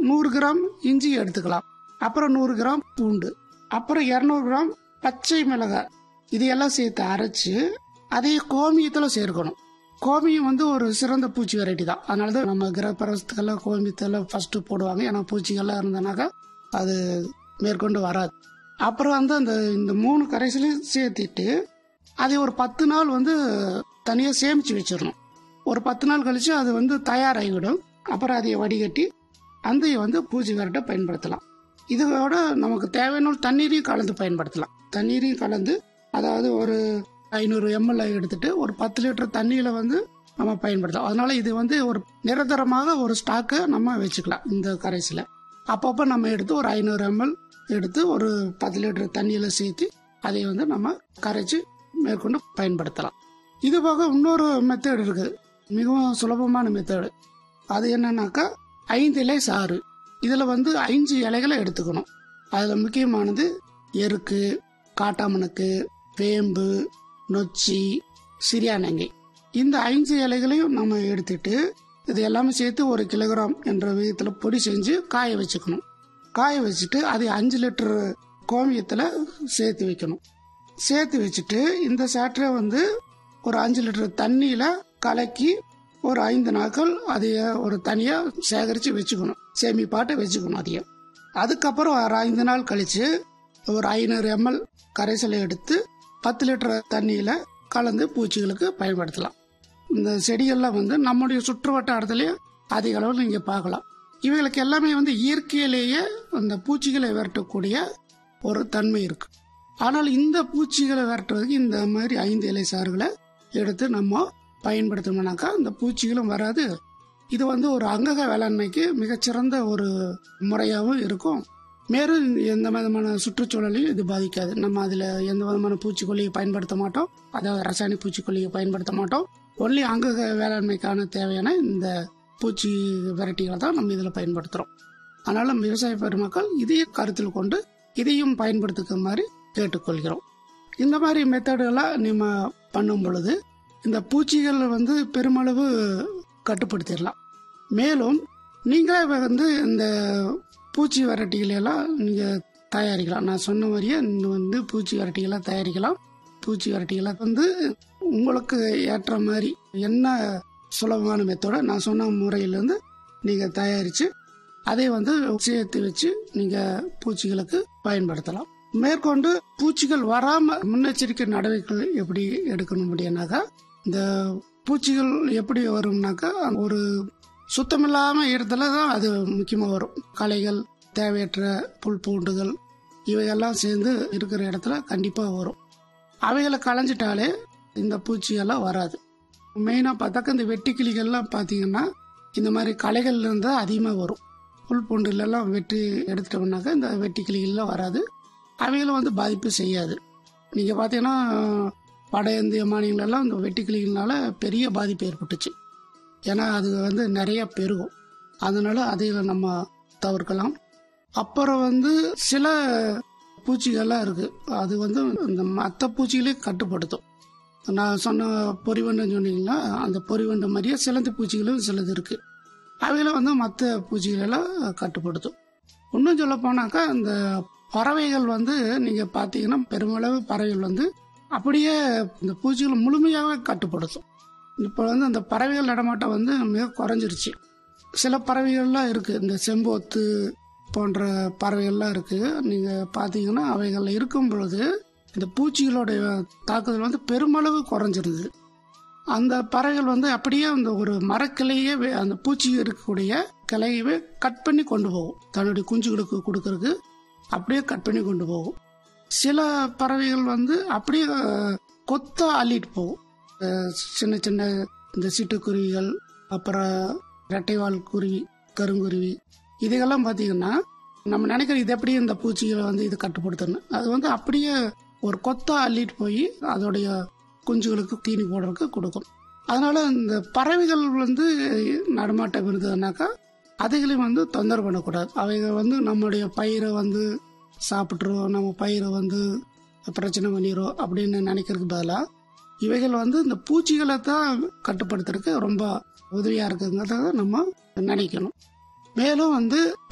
100 gram இஞ்சி எடுத்துக்கலாம். அப்புறம் 100 கிராம் பூண்டு, அப்புறம் 200 கிராம் பச்சை மிளகாய், இதையெல்லாம் சேர்த்து அரைச்சு அதே கோமியத்தில் சேர்க்கணும். கோமியம் வந்து ஒரு சிறந்த பூச்சி வெரைட்டி தான். அதனாலதான் நம்ம கிரகப்பிரவேசத்துக்கெல்லாம் கோமியத்தெல்லாம் ஃபர்ஸ்ட் போடுவாங்க. ஏன்னா பூச்சிகள்லாம் இருந்தனாக்கா அது மேற்கொண்டு வராது. அப்புறம் வந்து இந்த 3 கரைசலையும் சேர்த்துட்டு அதை ஒரு 10 நாள் வந்து தனியாக சேமிச்சு வச்சிடணும். ஒரு 10 நாள் கழிச்சு அது வந்து தயாராகிவிடும். அப்புறம் அதை வடிகட்டி அந்த வந்து பூச்சி விரட்ட பயன்படுத்தலாம். இதோட நமக்கு தேவையான தண்ணீரையும் கலந்து பயன்படுத்தலாம். தண்ணீரையும் கலந்து, அதாவது ஒரு 500 ml எடுத்துட்டு ஒரு 10 லிட்டர் தண்ணியில வந்து நம்ம பயன்படுத்தலாம். அதனால இது வந்து ஒரு நிரந்தரமாக ஒரு ஸ்டாக்கை நம்ம வச்சுக்கலாம். இந்த கரைசல அப்பப்போ நம்ம எடுத்து ஒரு 500 ml எடுத்து ஒரு 10 லிட்டர் தண்ணியில சேர்த்து அதை வந்து நம்ம கரைச்சு மேற்கொண்டு பயன்படுத்தலாம். இது போக இன்னொரு மெத்தட் இருக்குது, மிகவும் சுலபமான மெத்தடு. அது என்னன்னாக்கா 5 இலை சாறு. இதுல வந்து 5 இலைகளை எடுத்துக்கணும். அதுல முக்கியமானது எருக்கு, காட்டாமணக்கு, வேம்பு, நொச்சி, சிறியானங்கை. இந்த 5 இலைகளையும் நம்ம எடுத்துட்டு இது எல்லாமே சேர்த்து 1 கிலோகிராம் என்ற விதத்துல பொடி செஞ்சு காய வச்சுக்கணும். காய வச்சுட்டு அதை 5 லிட்டர் கோமியத்துல சேர்த்து வைக்கணும். சேர்த்து வச்சுட்டு இந்த சாற்றை வந்து ஒரு 5 லிட்டர் தண்ணியில கலக்கி ஒரு 5 நாட்கள் அதைய ஒரு தனியா சேகரிச்சு வச்சுக்கணும், சேமிப்பாட்டை வச்சுக்கணும் அதைய. அதுக்கப்புறம் ஒரு 5 நாள் கழிச்சு ஒரு 500 ml கரைசலை எடுத்து 10 லிட்டர் தண்ணியில கலந்து பூச்சிகளுக்கு பயன்படுத்தலாம். இந்த செடிகள்லாம் வந்து நம்முடைய சுற்று வட்டாரத்திலேயே அதிக அளவில் நீங்க பார்க்கலாம். இவைகளுக்கு எல்லாமே வந்து இயற்கையிலேயே அந்த பூச்சிகளை விரட்டக்கூடிய ஒரு தன்மை இருக்கு. ஆனால் இந்த பூச்சிகளை விரட்டுறதுக்கு இந்த மாதிரி 5 இலை சாறுகளை எடுத்து நம்ம பயன்படுத்தணும்னாக்கா இந்த பூச்சிகளும் வராது. இது வந்து ஒரு அங்கக வேளாண்மைக்கு மிகச்சிறந்த ஒரு முறையாகவும் இருக்கும். மேலும் எந்த விதமான சுற்றுச்சூழலையும் இது பாதிக்காது. நம்ம அதுல எந்த விதமான பூச்சிக்கொல்லியை பயன்படுத்த மாட்டோம், அதாவது ரசாயன பூச்சிக்கொல்லியை பயன்படுத்த மாட்டோம். ஒன்லி அங்கக வேளாண்மைக்கான தேவையான இந்த பூச்சி வெரைட்டிகளை தான் நம்ம இதுல பயன்படுத்துறோம். அதனால விவசாய பெருமக்கள் இதையும் கருத்தில் கொண்டு இதையும் பயன்படுத்துக்கிற மாதிரி கேட்டுக்கொள்கிறோம். இந்த மாதிரி மெத்தடுகளை நம்ம பண்ணும் பொழுது இந்த பூச்சிகள் வந்து பெருமளவு கட்டுப்படுத்திடலாம். மேலும் நீங்களே வந்து இந்த பூச்சி வெரைட்டிகளை எல்லாம் நீங்க தயாரிக்கலாம். நான் சொன்ன மாதிரியே வந்து பூச்சி வெரைட்டிகளை தயாரிக்கலாம். பூச்சி வெரைட்டிகளை வந்து உங்களுக்கு ஏற்ற மாதிரி என்ன சுலபமான மெத்தோட நான் சொன்ன முறையிலிருந்து நீங்க தயாரிச்சு அதை வந்து சேர்த்து வச்சு நீங்க பூச்சிகளுக்கு பயன்படுத்தலாம். மேற்கொண்டு பூச்சிகள் வராம முன்னெச்சரிக்கை நடவடிக்கைகள் எப்படி எடுக்கணும் அப்படின்னாக்கா, இந்த பூச்சிகள் எப்படி வரும்னாக்கா ஒரு சுத்தமில்லாம இடத்துல தான் அது முக்கியமா வரும். களைகள், தேவையற்ற புல் பூண்டுகள் இவையெல்லாம் சேர்ந்து இருக்கிற இடத்துல கண்டிப்பா வரும். அவைகளை களைஞ்சிட்டாலே இந்த பூச்சியெல்லாம் வராது. மெயினா பார்த்தாக்க இந்த வெட்டுக்கிளிகள்லாம் பாத்தீங்கன்னா இந்த மாதிரி களைகள்ல இருந்து அதிகமா வரும். புல் பூண்டுல எல்லாம் வெட்டி எடுத்துட்டோம்னாக்கா இந்த வெட்டுக்கிளிகள்லாம் வராது. அவைகளும் வந்து பாதிப்பு செய்யாது. நீங்க பாத்தீங்கன்னா வட இந்திய மாநிலங்கள்லாம் இந்த வெட்டுக்கிளிகள்னால பெரிய பாதிப்பு ஏற்பட்டுச்சு. ஏன்னா அது வந்து நிறைய பெருகும். அதனால அதை நம்ம தவிர்க்கலாம். அப்புறம் வந்து சில பூச்சிகள்லாம் இருக்கு, அது வந்து இந்த மற்ற பூச்சிகளையும் கட்டுப்படுத்தும். நான் சொன்ன பொறிவண்டு சொன்னீங்கன்னா அந்த பொறிவண்டு மாதிரியே சிலந்தி பூச்சிகளும் சிலது இருக்கு. அவையில வந்து மற்ற பூச்சிகளெல்லாம் கட்டுப்படுத்தும். இன்னும் சொல்ல போனாக்கா இந்த பறவைகள் வந்து நீங்க பாத்தீங்கன்னா பெருமளவு பறவைகள் வந்து அப்படியே இந்த பூச்சிகளை முழுமையாக கட்டுப்படுத்தும். இப்போ வந்து அந்த பறவைகள் நடமாட்டம் வந்து மிக குறைஞ்சிருச்சு. சில பறவைகள்லாம் இருக்கு, இந்த செம்போத்து போன்ற பறவைகள்லாம் இருக்கு. நீங்க பாத்தீங்கன்னா அவைகள் இருக்கும் பொழுது இந்த பூச்சிகளுடைய தாக்குதல் வந்து பெருமளவு குறைஞ்சிருது. அந்த பறவைகள் வந்து அப்படியே அந்த ஒரு மரக்கிளையே அந்த பூச்சி இருக்கக்கூடிய கிளையவே கட் பண்ணி கொண்டு போகும், தன்னுடைய குஞ்சுகளுக்கு கொடுக்கறதுக்கு அப்படியே கட் பண்ணி கொண்டு போகும். சில பறவைகள் வந்து அப்படியே கொத்த அள்ளிட்டு போகும். சின்ன சின்ன இந்த சிட்டுக்குருவிகள், அப்புறம் இரட்டைவால் குருவி, கருங்குருவி, இதுகெல்லாம் பாத்தீங்கன்னா நம்ம நினைக்கிற இது எப்படி இந்த பூச்சிகளை வந்து இது கட்டுப்படுத்தணும், அது வந்து அப்படியே ஒரு கொத்த அள்ளிட்டு போய் அதோடைய குஞ்சுகளுக்கு தீனி போடுறதுக்கு கொடுக்கும். அதனால இந்த பறவைகள் வந்து நடமாட்டம் இருந்ததுனாக்கா அதுகளையும் வந்து தொந்தரவு பண்ணக்கூடாது. அவைகள் வந்து நம்முடைய பயிரை வந்து சாப்பிட்டுரும், நம்ம பயிரை வந்து பிரச்சனை பண்ணிடும் அப்படின்னு நினைக்கிறதுக்கு பதிலாக இவைகள் வந்து இந்த பூச்சிகளை தான் கட்டுப்படுத்துறதுக்கு ரொம்ப உதவியா இருக்குங்கிறத நம்ம நினைக்கணும். மேலும் வந்து